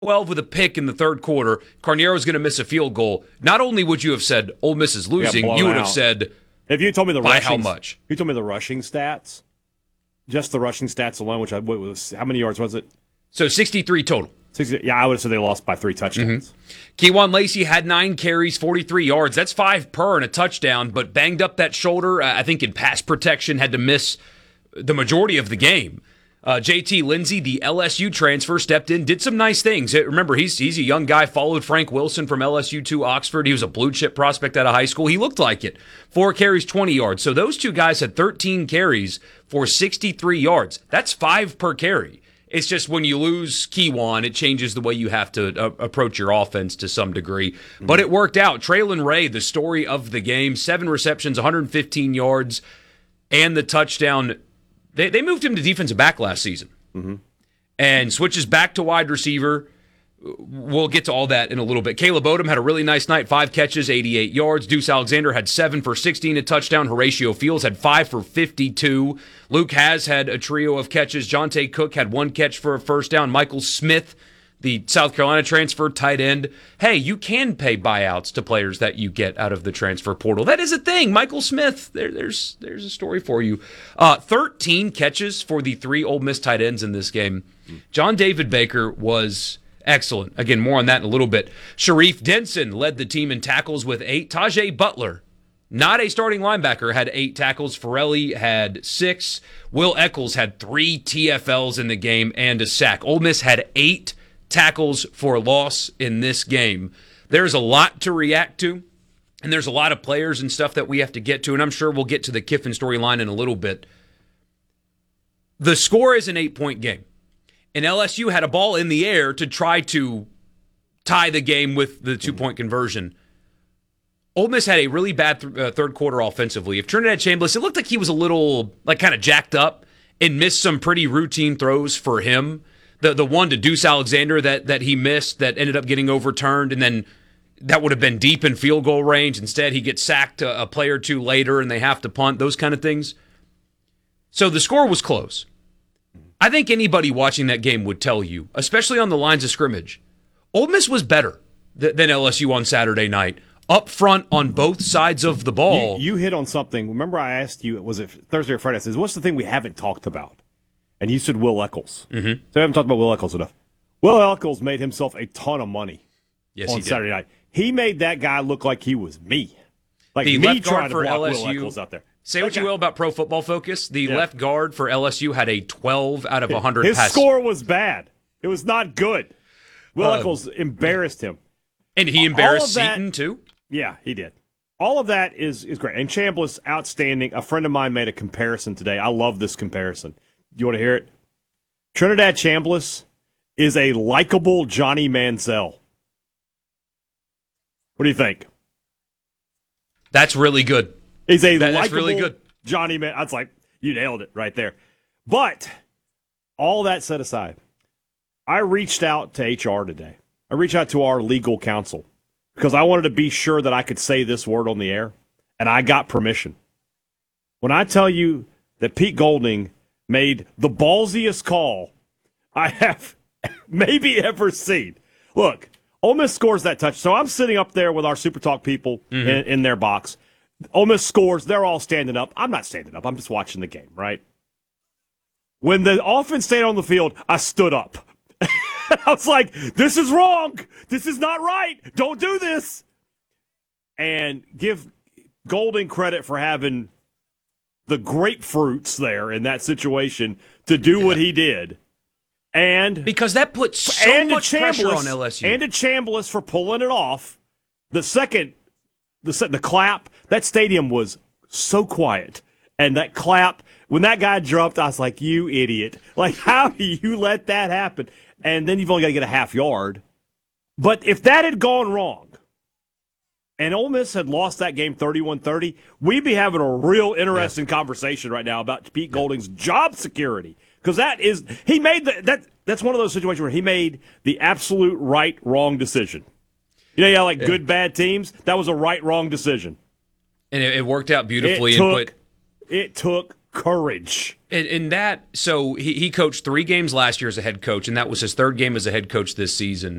12 with a pick in the third quarter, Carniero's going to miss a field goal. Not only would you have said Ole Miss is losing, you would have said, if you told me by how much? If you told me the rushing stats, just the rushing stats alone, which was how many yards was it? So 63 total. 60, yeah, I would have said they lost by 3 touchdowns. Keywan Lacey had 9 carries, 43 yards. That's 5 per and a touchdown, but banged up that shoulder. I think in pass protection, had to miss the majority of the game. JT Lindsey, the LSU transfer, stepped in, did some nice things. Remember, he's a young guy, followed Frank Wilson from LSU to Oxford. He was a blue chip prospect out of high school. He looked like it. 4 carries, 20 yards. So those two guys had 13 carries for 63 yards. That's 5 per carry. It's just when you lose Keywan, it changes the way you have to approach your offense to some degree. But it worked out. Traylon Ray, the story of the game, 7 receptions, 115 yards, and the touchdown. They moved him to defensive back last season and switches back to wide receiver. We'll get to all that in a little bit. Caleb Odom had a really nice night, 5 catches, 88 yards. Deuce Alexander had 7 for 16, a touchdown. Horatio Fields had 5 for 52. Luke Hasz had a trio of catches. Jonte Cook had 1 catch for a first down. Michael Smith, the South Carolina transfer tight end. Hey, you can pay buyouts to players that you get out of the transfer portal. That is a thing. Michael Smith, there's a story for you. 13 catches for the 3 Ole Miss tight ends in this game. John David Baker was excellent. Again, more on that in a little bit. Sharif Denson led the team in tackles with 8. Tajay Butler, not a starting linebacker, had 8 tackles. Farrelly had 6. Will Eccles had 3 TFLs in the game and a sack. Ole Miss had 8 tackles for loss in this game. There's a lot to react to, and there's a lot of players and stuff that we have to get to, and I'm sure we'll get to the Kiffin storyline in a little bit. The score is an 8-point game, and LSU had a ball in the air to try to tie the game with the 2-point conversion. Ole Miss had a really bad third quarter offensively. If Trinidad Chambliss, it looked like he was a little kind of jacked up and missed some pretty routine throws for him. The one to Deuce Alexander that he missed that ended up getting overturned, and then that would have been deep in field goal range. Instead, he gets sacked a play or two later, and they have to punt, those kind of things. So the score was close. I think anybody watching that game would tell you, especially on the lines of scrimmage, Ole Miss was better than LSU on Saturday night, up front on both sides of the ball. You hit on something. Remember I asked you, was it Thursday or Friday? I said, what's the thing we haven't talked about? And you said Will Eccles. So I haven't talked about Will Eccles enough. Will Eccles made himself a ton of money on Saturday night. He made that guy look like he was me. Like the me left trying guard to for block LSU, Will Eccles out there. Say what you will about Pro Football Focus. The left guard for LSU had a 12 out of 100 His pass. score was bad. It was not good. Will Eccles embarrassed him. And he embarrassed Seton, too? Yeah, he did. All of that is great. And Chambliss, outstanding. A friend of mine made a comparison today. I love this comparison. Do you want to hear it? Trinidad Chambliss is a likable Johnny Manziel. What do you think? That's really good. He's a that's really good. Johnny Man. That's like, you nailed it right there. But all that set aside, I reached out to HR today. I reached out to our legal counsel because I wanted to be sure that I could say this word on the air, and I got permission. When I tell you that Pete Golding made the ballsiest call I have maybe ever seen. Look, Ole Miss scores that touch. So I'm sitting up there with our Super Talk people in their box. Ole Miss scores. They're all standing up. I'm not standing up. I'm just watching the game, right? When the offense stayed on the field, I stood up. I was like, this is wrong. This is not right. Don't do this. And give Golding credit for having the grapefruits there in that situation to do what he did. And because that puts so much pressure on LSU. And to Chambliss for pulling it off. The clap, that stadium was so quiet. And that clap, when that guy jumped, I was like, you idiot. Like, how do you let that happen? And then you've only got to get a half yard. But if that had gone wrong, and Ole Miss had lost that game 31-30, we'd be having a real interesting conversation right now about Pete Golding's job security. Because he made that's one of those situations where he made the absolute wrong decision. You know, good, bad teams. That was a wrong decision. And it worked out beautifully. It took courage. And that, so he coached 3 games last year as a head coach, and that was his 3rd game as a head coach this season.